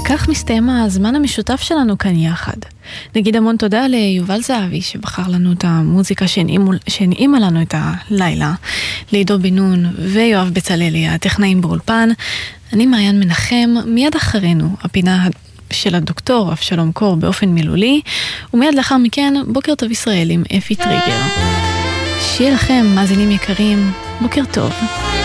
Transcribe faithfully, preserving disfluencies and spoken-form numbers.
וכך מסתיים הזמן המשותף שלנו כאן יחד. נגיד המון תודה ליובל זהבי שבחר לנו את המוזיקה שהנעימה לנו את הלילה, לעידו בן-נון ויואב בצללי, הטכנאים באולפן. אני מעיין מנחם, מיד אחרינו הפינה של הדוקטור אבשלום קור באופן מילולי, ומיד לאחר מכן בוקר טוב ישראל עם אפי טריגר. שיהיה לכם מאזינים יקרים, בוקר טוב.